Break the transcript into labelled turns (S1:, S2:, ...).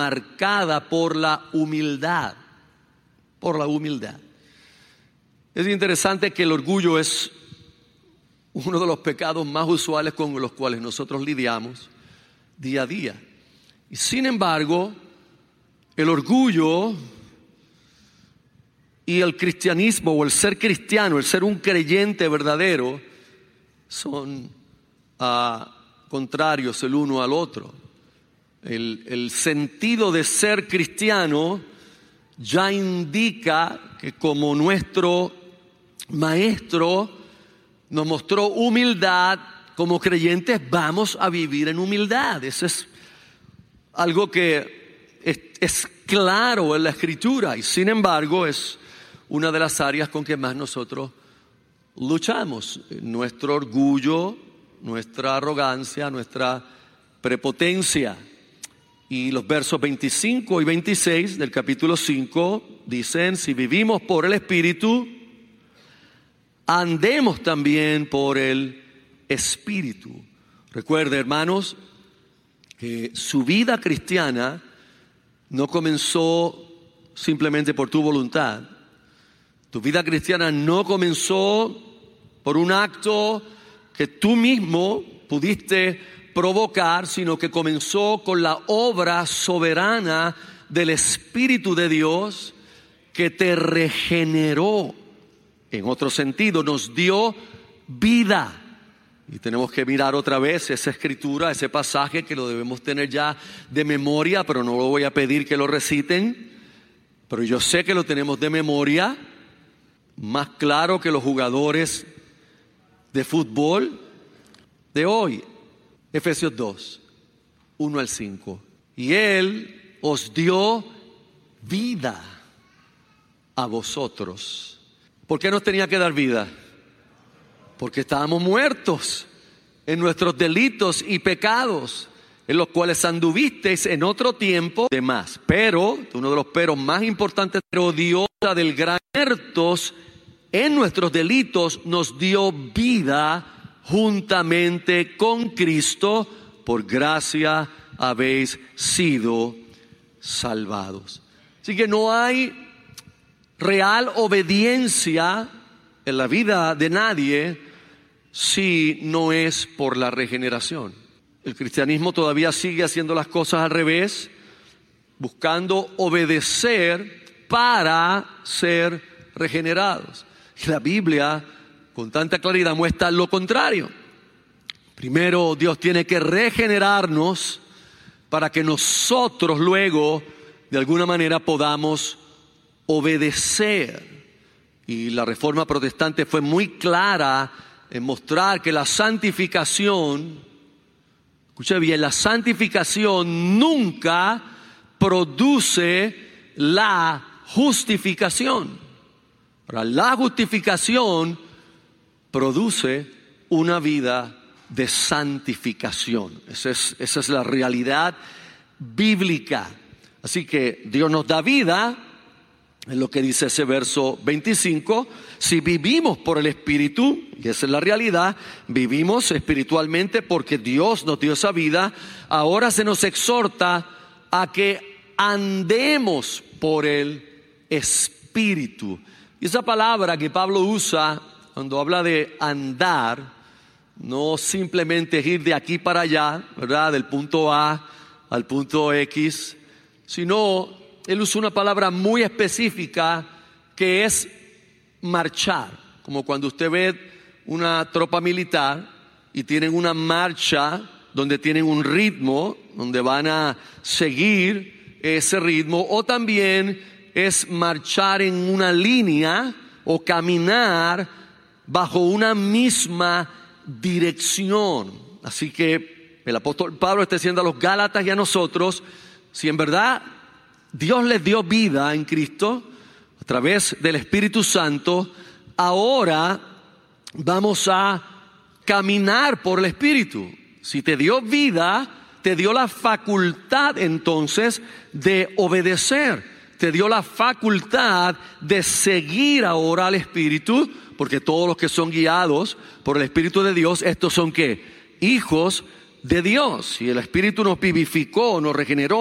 S1: marcada por la humildad. Por la humildad. Es interesante que el orgullo es uno de los pecados más usuales con los cuales nosotros lidiamos día a día. Y sin embargo, el orgullo y el cristianismo, o el ser cristiano, el ser un creyente verdadero, son contrarios el uno al otro. El sentido de ser cristiano ya indica que, como nuestro maestro nos mostró humildad, como creyentes vamos a vivir en humildad. Eso es algo que es claro en la Escritura, y sin embargo es una de las áreas con que más nosotros luchamos. Nuestro orgullo, nuestra arrogancia, nuestra prepotencia. Y los versos 25 y 26 del capítulo 5 dicen: si vivimos por el Espíritu, andemos también por el Espíritu. Recuerde, hermanos, que su vida cristiana no comenzó simplemente por tu voluntad. Tu vida cristiana no comenzó por un acto que tú mismo pudiste provocar, sino que comenzó con la obra soberana del Espíritu de Dios, que te regeneró. En otro sentido, nos dio vida. Y tenemos que mirar otra vez esa escritura, ese pasaje que lo debemos tener ya de memoria, pero no lo voy a pedir que lo reciten. Pero yo sé que lo tenemos de memoria, más claro que los jugadores de fútbol de hoy. Efesios 2, 1 al 5. Y Él os dio vida a vosotros. ¿Por qué nos tenía que dar vida? Porque estábamos muertos en nuestros delitos y pecados, en los cuales anduvisteis en otro tiempo de más. Pero, uno de los peros más importantes, pero Dios del gran muertos en nuestros delitos nos dio vida juntamente con Cristo. Por gracia habéis sido salvados. Así que no hay real obediencia en la vida de nadie si no es por la regeneración. El cristianismo todavía sigue haciendo las cosas al revés, buscando obedecer para ser regenerados. Y la Biblia con tanta claridad muestra lo contrario. Primero, Dios tiene que regenerarnos para que nosotros luego de alguna manera podamos obedecer. Y la Reforma Protestante fue muy clara en mostrar que la santificación, escuche bien, la santificación nunca produce la justificación. Ahora, la justificación produce una vida de santificación. Esa es la realidad bíblica. Así que Dios nos da vida, es lo que dice ese verso 25. Si vivimos por el Espíritu, y esa es la realidad, vivimos espiritualmente porque Dios nos dio esa vida. Ahora se nos exhorta a que andemos por el Espíritu. Y esa palabra que Pablo usa cuando habla de andar, no simplemente ir de aquí para allá, ¿verdad? Del punto A al punto X, sino él usa una palabra muy específica que es marchar. Como cuando usted ve una tropa militar y tienen una marcha donde tienen un ritmo, donde van a seguir ese ritmo, o también es marchar en una línea o caminar bajo una misma dirección. Así que el apóstol Pablo está diciendo a los Gálatas y a nosotros, si en verdad Dios les dio vida en Cristo a través del Espíritu Santo, ahora vamos a caminar por el Espíritu. Si te dio vida, te dio la facultad entonces de obedecer. Te dio la facultad de seguir ahora al Espíritu, porque todos los que son guiados por el Espíritu de Dios, estos son ¿qué? Hijos de Dios. Y el Espíritu nos vivificó, nos regeneró,